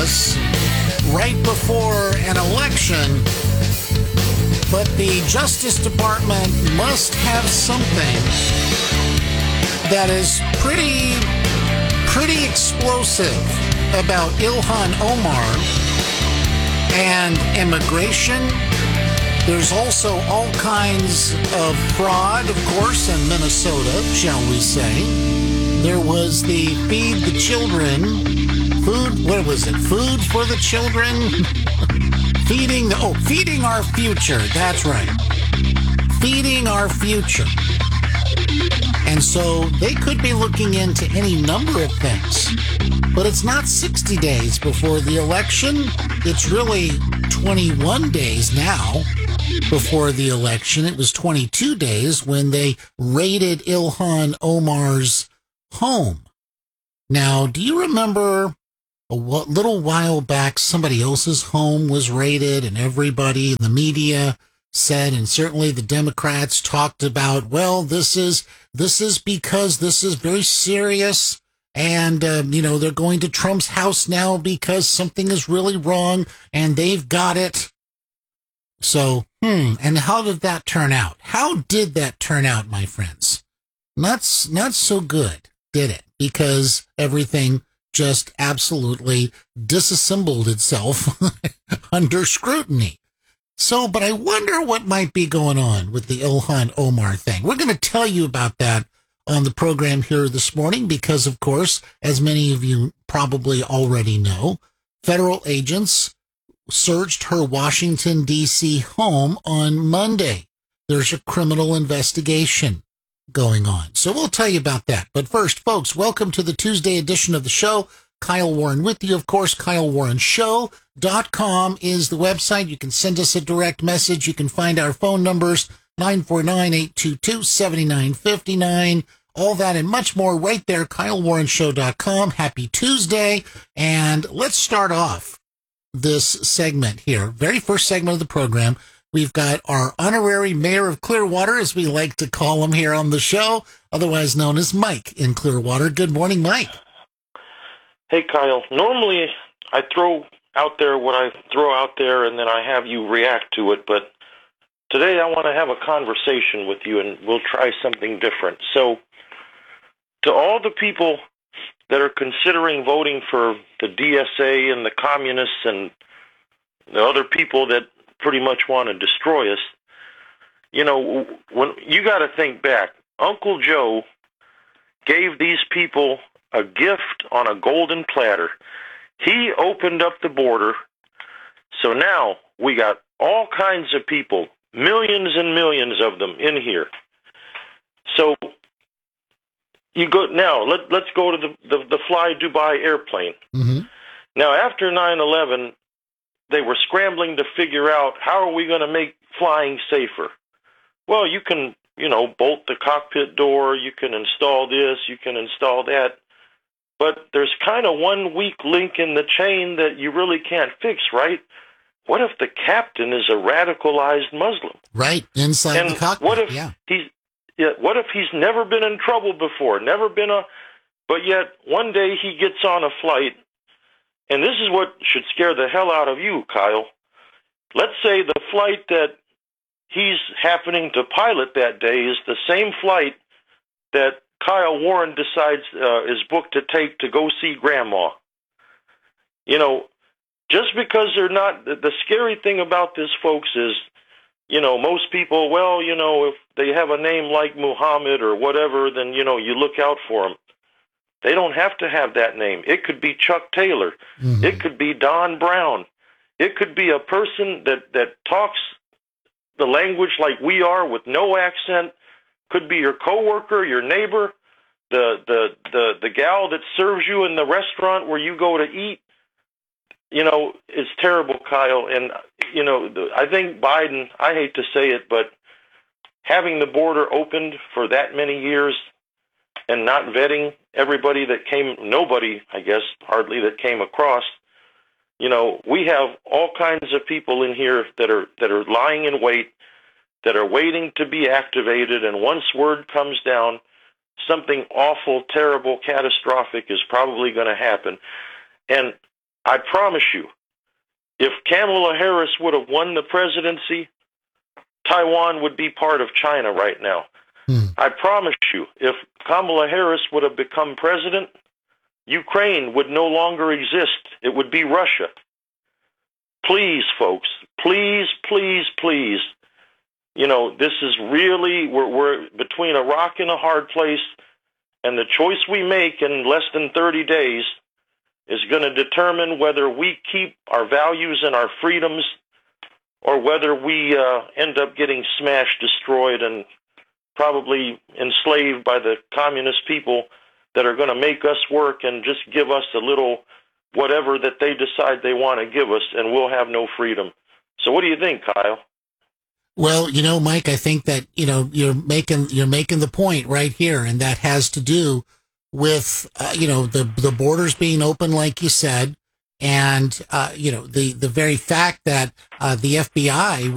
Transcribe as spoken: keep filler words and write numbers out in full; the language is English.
us right before an election, but the Justice Department must have something that is pretty, pretty explosive about Ilhan Omar and immigration. There's also all kinds of fraud, of course, in Minnesota, shall we say. There was the Feed the Children, food, what was it, Food for the Children? Feeding, the, oh, Feeding Our Future, that's right. Feeding Our Future. And so they could be looking into any number of things. But it's not sixty days before the election. It's really twenty-one days now before the election. It was twenty-two days when they raided Ilhan Omar's home. Now, do you remember a little while back somebody else's home was raided and everybody in the media said, and certainly the Democrats talked about, well, this is this is because this is very serious. And, um, you know, they're going to Trump's house now because something is really wrong and they've got it. So, hmm, and how did that turn out? How did that turn out, my friends? Not, not so good, did it? Because everything just absolutely disassembled itself under scrutiny. So, but I wonder what might be going on with the Ilhan Omar thing. We're going to tell you about that on the program here this morning because, of course, as many of you probably already know, federal agents searched her Washington, D C home on Monday. There's a criminal investigation going on. So we'll tell you about that. But first, folks, welcome to the Tuesday edition of the show. Kyle Warren with you, of course. Kyle Warren Show dot com is the website. You can send us a direct message. You can find our phone numbers, nine four nine, eight two two, seven nine five nine. All that and much more right there, Kyle Warren Show dot com. Happy Tuesday. And let's start off this segment here. Very first segment of the program. We've got our honorary mayor of Clearwater, as we like to call him here on the show, otherwise known as Mike in Clearwater. Good morning, Mike. Hey, Kyle. Normally, I throw out there what I throw out there, and then I have you react to it. But today, I want to have a conversation with you, and we'll try something different. So, to all the people that are considering voting for the D S A and the communists and the other people that pretty much want to destroy us, you know, when you got to think back. Uncle Joe gave these people a gift on a golden platter. He opened up the border, so now we got all kinds of people, millions and millions of them in here. So you go now. Let let's go to the the, the Fly Dubai airplane. Mm-hmm. Now, after nine eleven, they were scrambling to figure out how are we going to make flying safer. Well, you can you know bolt the cockpit door. You can install this. You can install that. But there's kind of one weak link in the chain that you really can't fix, right? What if the captain is a radicalized Muslim? Right, inside and the cockpit. What if yeah. he's yeah, what if he's never been in trouble before, never been a, but yet one day he gets on a flight, and this is what should scare the hell out of you, Kyle. Let's say the flight that he's happening to pilot that day is the same flight that Kyle Warren decides uh, is booked to take to go see Grandma. You know, just because they're not, the, the scary thing about this, folks, is, you know, most people, well, you know, if they have a name like Muhammad or whatever, then, you know, you look out for them. They don't have to have that name. It could be Chuck Taylor. Mm-hmm. It could be Don Brown. It could be a person that, that talks the language like we are with no accent. Could be your coworker, your neighbor, the, the, the, the gal that serves you in the restaurant where you go to eat. You know, it's terrible, Kyle. And, you know, I think Biden, I hate to say it, but having the border opened for that many years and not vetting everybody that came, nobody, I guess, hardly that came across, you know, we have all kinds of people in here that are that are lying in wait, that are waiting to be activated, and once word comes down, something awful, terrible, catastrophic is probably going to happen. And I promise you, if Kamala Harris would have won the presidency, Taiwan would be part of China right now. Hmm. I promise you, if Kamala Harris would have become president, Ukraine would no longer exist. It would be Russia. Please, folks, please, please, please. You know, this is really, we're, we're between a rock and a hard place, and the choice we make in less than thirty days is going to determine whether we keep our values and our freedoms or whether we uh, end up getting smashed, destroyed, and probably enslaved by the communist people that are going to make us work and just give us a little whatever that they decide they want to give us, and we'll have no freedom. So what do you think, Kyle? Well, you know, Mike, I think that, you know, you're making you're making the point right here, and that has to do with, uh, you know, the the borders being open, like you said, and, uh, you know, the, the very fact that uh, the F B I